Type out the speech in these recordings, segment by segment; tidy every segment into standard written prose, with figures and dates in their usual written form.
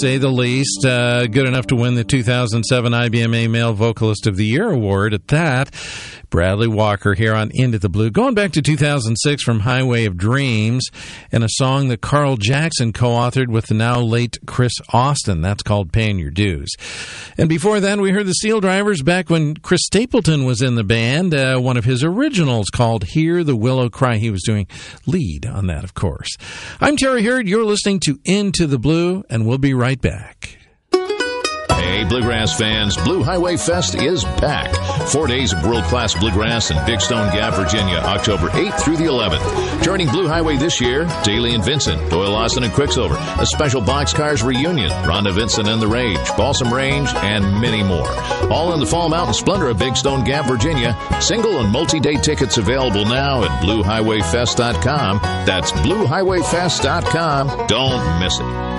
say the least. Good enough to win the 2007 IBMA Male Vocalist of the Year award at that. Bradley Walker here on Into the Blue. Going back to 2006 from Highway of Dreams, and a song that Carl Jackson co-authored with the now late Chris Austin. That's called Paying Your Dues. And before that, we heard the Steel Drivers back when Chris Stapleton was in the band. One of his originals called Hear the Willow Cry. He was doing lead on that, of course. I'm Terry Hurd. You're listening to Into the Blue, and we'll be right back. Hey, Bluegrass fans, Blue Highway Fest is back. 4 days of world-class bluegrass in Big Stone Gap, Virginia, October 8th through the 11th. Joining Blue Highway this year, Daly and Vincent, Doyle Lawson and Quicksilver, a special Boxcars reunion, Rhonda Vincent and the Rage, Balsam Range, and many more. All in the Fall Mountain Splendor of Big Stone Gap, Virginia. Single and multi-day tickets available now at BlueHighwayFest.com. That's BlueHighwayFest.com. Don't miss it.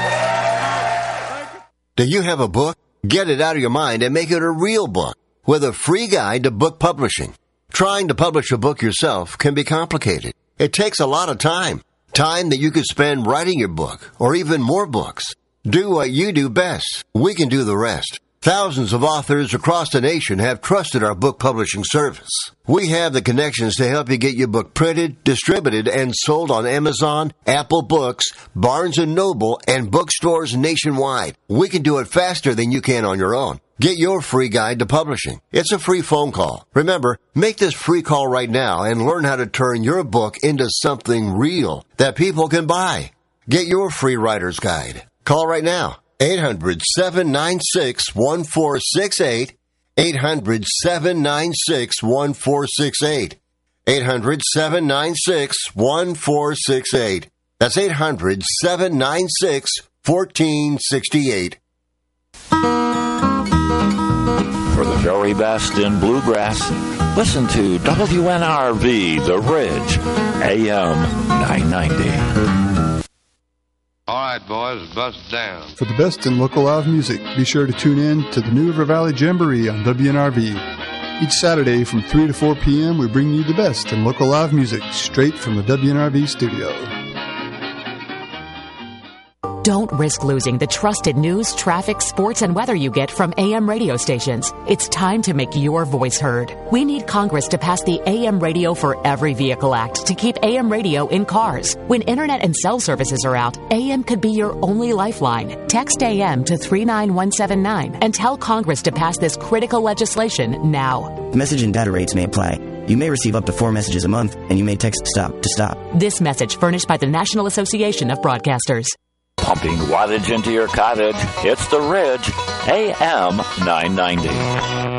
Do you have a book? Get it out of your mind and make it a real book with a free guide to book publishing. Trying to publish a book yourself can be complicated. It takes a lot of time. Time that you could spend writing your book or even more books. Do what you do best. We can do the rest. Thousands of authors across the nation have trusted our book publishing service. We have the connections to help you get your book printed, distributed, and sold on Amazon, Apple Books, Barnes & Noble, and bookstores nationwide. We can do it faster than you can on your own. Get your free guide to publishing. It's a free phone call. Remember, make this free call right now and learn how to turn your book into something real that people can buy. Get your free writer's guide. Call right now. 800-796-1468. 800-796-1468. 800-796-1468. That's 800-796-1468. For the very best in bluegrass, listen to WNRV The Ridge, AM 990. All right, boys, bust down. For the best in local live music, be sure to tune in to the New River Valley Jamboree on WNRV. Each Saturday from 3 to 4 p.m., we bring you the best in local live music straight from the WNRV studio. Don't risk losing the trusted news, traffic, sports, and weather you get from AM radio stations. It's time to make your voice heard. We need Congress to pass the AM Radio for Every Vehicle Act to keep AM radio in cars. When internet and cell services are out, AM could be your only lifeline. Text AM to 39179 and tell Congress to pass this critical legislation now. Message and data rates may apply. You may receive up to 4 messages a month, and you may text STOP to stop. This message furnished by the National Association of Broadcasters. Pumping wattage into your cottage, it's The Ridge, AM 990.